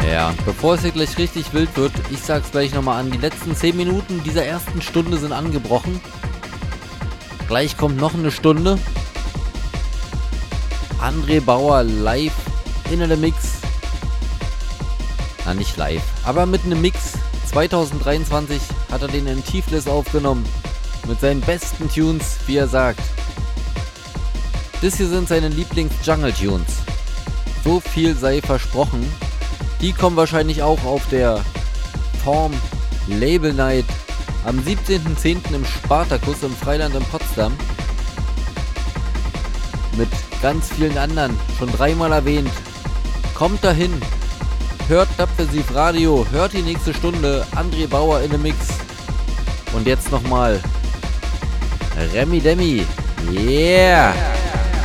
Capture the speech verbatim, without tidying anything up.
Ja, bevor es hier gleich richtig wild wird, ich sag's gleich nochmal an, die letzten zehn Minuten dieser ersten Stunde sind angebrochen. Gleich kommt noch eine Stunde. André Bauer live in einem Mix. Na, nicht live, aber mit einem Mix. zwanzig dreiundzwanzig hat er den in Tiflis aufgenommen. Mit seinen besten Tunes, wie er sagt. Das hier sind seine Lieblings-Jungle-Tunes. So viel sei versprochen. Die kommen wahrscheinlich auch auf der Form Label Night am siebzehnten zehnten im Spartakus im Freiland in Potsdam. Mit ganz vielen anderen, schon dreimal erwähnt. Kommt dahin, hört Dubversive Radio, hört die nächste Stunde André Bauer in the Mix. Und jetzt nochmal Remi Demi, yeah!